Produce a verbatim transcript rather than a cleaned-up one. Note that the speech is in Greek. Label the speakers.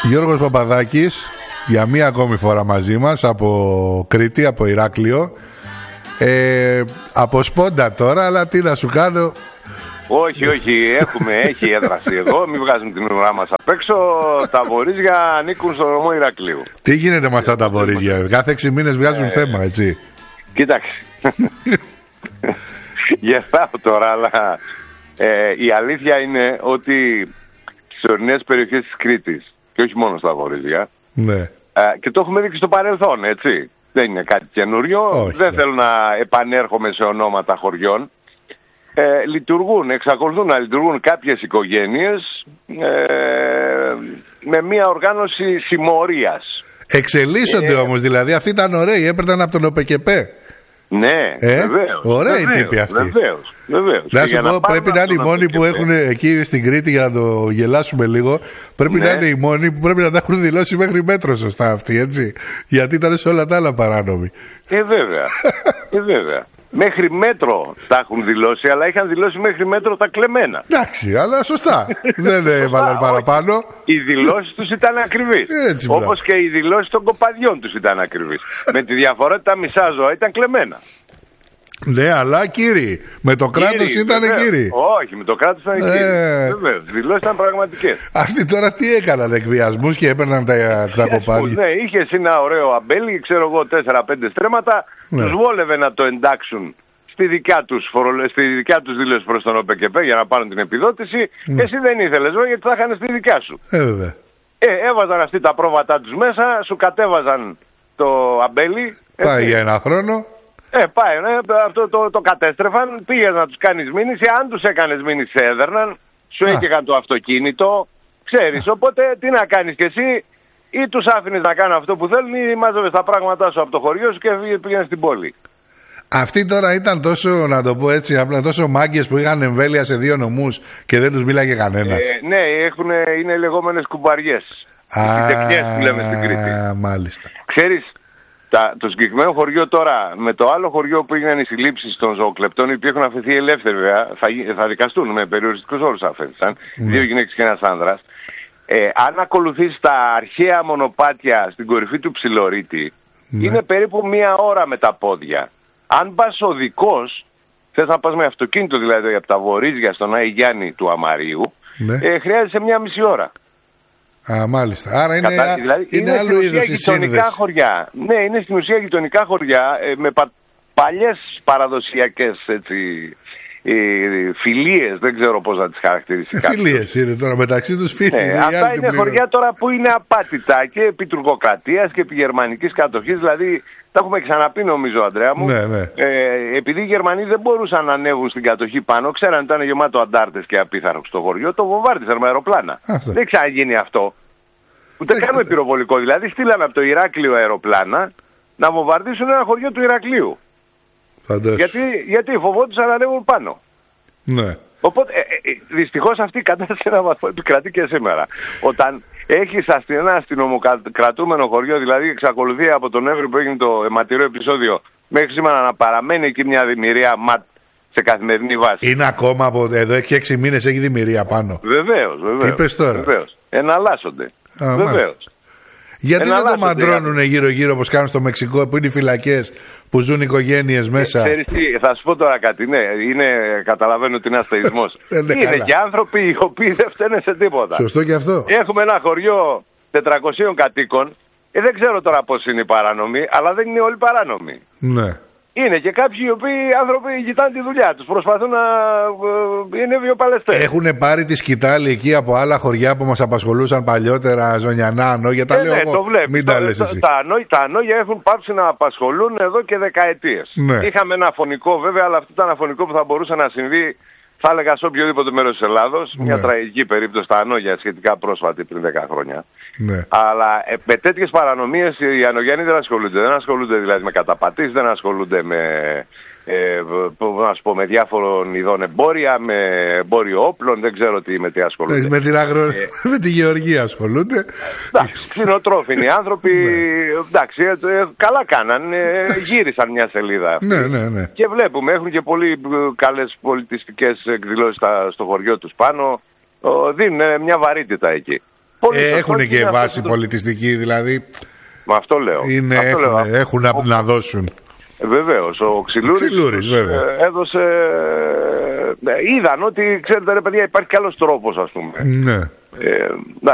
Speaker 1: Γιώργος Παπαδάκης, για μία ακόμη φορά μαζί μας, από Κρήτη, από Ηράκλειο. ε, Από σπόντα τώρα, αλλά τι να σου κάνω.
Speaker 2: Όχι, όχι, έχουμε, έχει έδραση εδώ. Μην βγάζουμε την ουρά μας απ' έξω. Τα βορίζια ανήκουν στο νομό Ηρακλείου.
Speaker 1: Τι γίνεται με αυτά τα βορίζια? Κάθε έξι μήνες βγάζουν ε, θέμα, έτσι.
Speaker 2: Κοίταξε. Γελάω τώρα, αλλά ε, η αλήθεια είναι ότι στις ορεινές περιοχές της Κρήτης, και όχι μόνο στα βορίζια,
Speaker 1: ναι.
Speaker 2: ε, και το έχουμε δει και στο παρελθόν, έτσι. Δεν είναι κάτι καινούριο.
Speaker 1: Όχι,
Speaker 2: δεν
Speaker 1: ναι.
Speaker 2: θέλω να επανέρχομαι σε ονόματα χωριών. Ε, λειτουργούν, εξακολουθούν να λειτουργούν κάποιες οικογένειες ε, με μια οργάνωση συμμορίας.
Speaker 1: Εξελίσσονται
Speaker 2: ε,
Speaker 1: όμως, δηλαδή αυτοί ήταν ωραίοι, έπαιρναν από τον ΟΠΕΚΕΠΕ.
Speaker 2: Ναι,
Speaker 1: ε,
Speaker 2: βεβαίως.
Speaker 1: Ωραία η τύπη αυτή.
Speaker 2: Βεβαίως, βεβαίως.
Speaker 1: Να σου πω, πρέπει να είναι οι μόνοι που έχουν εκεί στην Κρήτη, για να το γελάσουμε λίγο. Πρέπει ναι. να είναι οι μόνοι που πρέπει να τα έχουν δηλώσει μέχρι μέτρο σωστά αυτοί, έτσι. Γιατί ήταν σε όλα τα άλλα παράνομοι.
Speaker 2: Ε, βέβαια. ε, βέβαια. Μέχρι μέτρο τα έχουν δηλώσει, αλλά είχαν δηλώσει μέχρι μέτρο τα κλεμμένα.
Speaker 1: Εντάξει, αλλά σωστά. Δεν έβαλαν παραπάνω.
Speaker 2: Οι δηλώσεις τους ήταν ακριβείς. Όπως και οι δηλώσεις των κοπαδιών τους ήταν ακριβείς. Με τη διαφορά ότι τα μισά ζώα ήταν κλεμμένα.
Speaker 1: Ναι, αλλά κύριοι, με το κράτος ήταν κύριοι.
Speaker 2: Όχι, με το κράτος ήταν κύριοι. Ε... Βεβαίως, δηλώσεις ήταν πραγματικές.
Speaker 1: Αυτοί τώρα τι έκαναν, εκβιασμούς και έπαιρναν τα, τα κοπάδια?
Speaker 2: Ναι, είχε ένα ωραίο αμπέλι, ξέρω εγώ, τέσσερα πέντε στρέμματα. Ναι. Τους βόλευε να το εντάξουν στη δικιά τους, στη δικιά τους δήλωση προς τον ΟΠΕΚΕΠΕ για να πάρουν την επιδότηση. Ναι. Εσύ δεν ήθελες, βέβαια, γιατί θα είχαν στη δικιά σου.
Speaker 1: Ε, βέβαια.
Speaker 2: Ε, έβαζαν αυτοί τα πρόβατά τους μέσα, σου κατέβαζαν το αμπέλι.
Speaker 1: Πάει για ένα χρόνο.
Speaker 2: Ε, πάει, ναι, αυτό το, το κατέστρεφαν, πήγες να τους κάνεις μήνυση, αν τους έκανες μήνυση έδερναν, σου έκαιγαν το αυτοκίνητο, ξέρεις, οπότε τι να κάνεις κι εσύ, ή τους άφηνες να κάνουν αυτό που θέλουν ή μάζευες τα πράγματά σου από το χωριό σου και πήγαινες στην πόλη.
Speaker 1: Αυτοί τώρα ήταν τόσο, να το πω έτσι, απλά τόσο μάγκες που είχαν εμβέλεια σε δύο νομούς και δεν τους μίλαγε κανένας.
Speaker 2: Ε, ναι, έχουν, είναι λεγόμενες κουμπαριές, οι τεχνιές που λέμε στην Κρήτη.
Speaker 1: Μάλιστα.
Speaker 2: Ξέρεις, Τα, το συγκεκριμένο χωριό τώρα με το άλλο χωριό που έγιναν οι συλλήψεις των ζωοκλεπτών, οι οποίοι έχουν αφαιθεί ελεύθεροι, βέβαια, θα, θα δικαστούν με περιοριστικούς όρους αφέθησαν, mm. δύο γυναίκες και ένας άνδρας. Ε, αν ακολουθείς τα αρχαία μονοπάτια στην κορυφή του Ψιλορίτη, mm. είναι περίπου μία ώρα με τα πόδια. Αν πας οδικός, θες να πας με αυτοκίνητο δηλαδή από τα Βορίζια στον Άη Γιάννη του Αμαρίου, mm. ε, χρειάζεσαι μία μισή ώρα.
Speaker 1: Α, μάλιστα. Άρα είναι,
Speaker 2: Κατά, δηλαδή,
Speaker 1: είναι,
Speaker 2: είναι
Speaker 1: άλλο είδος η
Speaker 2: γειτονικά χωριά. Ναι, είναι στην ουσία γειτονικά χωριά ε, με πα, παλιές παραδοσιακές έτσι, ε, φιλίες, δεν ξέρω πώς να τις χαρακτηρίσει.
Speaker 1: Ε, φιλίες είναι τώρα μεταξύ τους φίλοι.
Speaker 2: Ναι, αυτά είναι χωριά τώρα που είναι απάτητα και επί τουρκοκρατίας και επί γερμανικής κατοχής, δηλαδή τα έχουμε ξαναπεί νομίζω, Αντρέα μου.
Speaker 1: Ναι, ναι.
Speaker 2: Ε, επειδή οι Γερμανοί δεν μπορούσαν να ανέβουν στην κατοχή πάνω, ξέραν ότι ήταν γεμάτο αντάρτες και απίθαρχους στο χωριό, το βομβάρτισαν με αεροπλάνα. Αυτό. Δεν ξαναγίνει αυτό. Ούτε
Speaker 1: δεν...
Speaker 2: κάνουμε πυροβολικό. Δηλαδή στείλαν από το Ηράκλειο αεροπλάνα να βομβαρδίσουν ένα χωριό του Ηρακλείου. Γιατί, γιατί φοβόντουσαν να ανέβουν πάνω.
Speaker 1: Ναι.
Speaker 2: Οπότε ε, ε, δυστυχώς αυτή η κατάσταση ένα βαθμό επικρατεί και σήμερα. Όταν έχεις ένα αστυνομοκρατούμενο χωριό, δηλαδή εξακολουθεί από τον Νοέμβριο που έγινε το αιματηρό επεισόδιο μέχρι σήμερα να παραμένει εκεί μια δημιουργία ματ σε καθημερινή βάση.
Speaker 1: Είναι ακόμα από εδώ και έξι μήνες έχει δημιουργία πάνω.
Speaker 2: Βεβαίως, βεβαίως.
Speaker 1: Τι είπες τώρα?
Speaker 2: Βεβαίως. Εναλλάσσονται. Βεβαίως.
Speaker 1: Γιατί δεν το μαντρώνουν γύρω-γύρω όπως κάνουν στο Μεξικό που είναι οι φυλακές που ζουν οικογένειες μέσα?
Speaker 2: Ε, τι, θα σου πω τώρα κάτι. Ναι, είναι, καταλαβαίνω ότι είναι αστεϊσμός. είναι είναι και άνθρωποι οι οποίοι δεν φταίνε σε τίποτα.
Speaker 1: Σωστό και αυτό.
Speaker 2: Έχουμε ένα χωριό τετρακοσίων κατοίκων. Ε, δεν ξέρω τώρα πώς είναι οι παράνομοι, αλλά δεν είναι όλοι παράνομοι.
Speaker 1: Ναι.
Speaker 2: Είναι και κάποιοι οι οποίοι άνθρωποι κοιτάνε τη δουλειά τους, προσπαθούν να είναι βιοπαλαιστές.
Speaker 1: Έχουν πάρει τη σκητάλη εκεί από άλλα χωριά που μας απασχολούσαν παλιότερα, Ζωνιανά, Ανόγια, τα ε, λέω ναι, εγώ.
Speaker 2: Το βλέπεις.
Speaker 1: Μην τα λες εσύ.
Speaker 2: Τα, τα, τα Ανόγια έχουν πάψει να απασχολούν εδώ και δεκαετίες. Ναι. Είχαμε ένα αφωνικό βέβαια, αλλά αυτό ήταν αφωνικό που θα μπορούσε να συμβεί, θα έλεγα, σε οποιοδήποτε μέρος της Ελλάδος. Ναι. Μια τραγική περίπτωση στα Ανόγια, σχετικά πρόσφατη πριν δέκα χρόνια. Ναι. Αλλά ε, με τέτοιες παρανομίες οι Ανογιανοί δεν ασχολούνται. Δεν ασχολούνται δηλαδή με καταπατήσεις, δεν ασχολούνται με, ε, να σου πω, με διάφορων ειδών εμπόρια, με εμπόριο όπλων, δεν ξέρω τι, με τι ασχολούνται.
Speaker 1: Ε, με, την αγρο... ε, με τη γεωργία ασχολούνται.
Speaker 2: Εντάξει, ξινοτρόφινοι άνθρωποι, εντάξει, ε, καλά κάναν, ε, γύρισαν μια σελίδα.
Speaker 1: Ναι, ναι, ναι.
Speaker 2: Και βλέπουμε, έχουν και πολύ καλές πολιτιστικές εκδηλώσεις στο χωριό τους πάνω, δίνουν μια βαρύτητα εκεί.
Speaker 1: Ε, έχουν και βάση το... πολιτιστική, δηλαδή.
Speaker 2: Μα αυτό λέω.
Speaker 1: Είναι,
Speaker 2: αυτό
Speaker 1: έχουν,
Speaker 2: λέω.
Speaker 1: έχουν ο... να δώσουν.
Speaker 2: Ε, βεβαίως, ο Ξυλούρης ε, έδωσε... Ε, είδαν ότι, ξέρετε ρε παιδιά, υπάρχει κι άλλος τρόπος, ας πούμε.
Speaker 1: Ναι.
Speaker 2: Ε,